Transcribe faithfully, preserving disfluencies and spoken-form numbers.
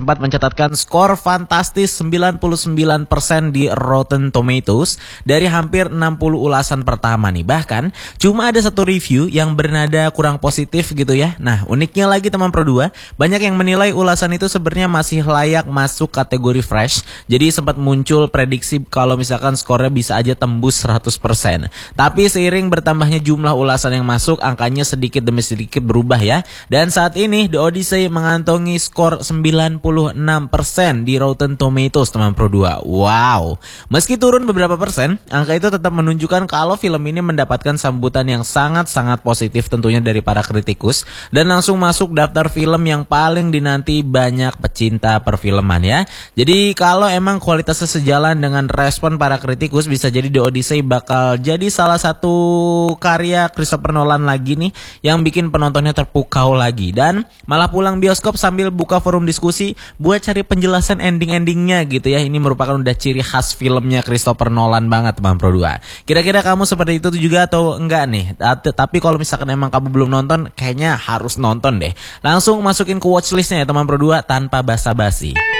sempat mencatatkan skor fantastis sembilan puluh sembilan persen di Rotten Tomatoes dari hampir enam puluh ulasan pertama nih. Bahkan cuma ada satu review yang bernada kurang positif gitu ya. Nah, uniknya lagi teman Pro dua, banyak yang menilai ulasan itu sebenarnya masih layak masuk kategori fresh. Jadi sempat muncul prediksi kalau misalkan skornya bisa aja tembus seratus persen. Tapi seiring bertambahnya jumlah ulasan yang masuk, angkanya sedikit demi sedikit berubah ya. Dan saat ini The Odyssey mengantongi skor sembilan puluh enam persen di Rotten Tomatoes teman Pro dua. Wow. Meski turun beberapa persen, angka itu tetap menunjukkan kalau film ini mendapatkan sambutan yang sangat-sangat positif tentunya dari para kritikus dan langsung masuk daftar film yang paling dinanti banyak pecinta perfilman ya. Jadi kalau emang kualitasnya sejalan dengan respon para kritikus, bisa jadi The Odyssey bakal jadi salah satu karya Christopher Nolan lagi nih yang bikin penontonnya terpukau lagi dan malah pulang bioskop sambil buka forum diskusi buat cari penjelasan ending-endingnya gitu ya. Ini merupakan udah ciri khas filmnya Christopher Nolan banget teman Pro dua. Kira-kira kamu seperti itu juga atau enggak nih? Tapi kalau misalkan emang kamu belum nonton, kayaknya harus nonton deh. Langsung masukin ke watchlistnya ya teman Pro dua tanpa basa-basi.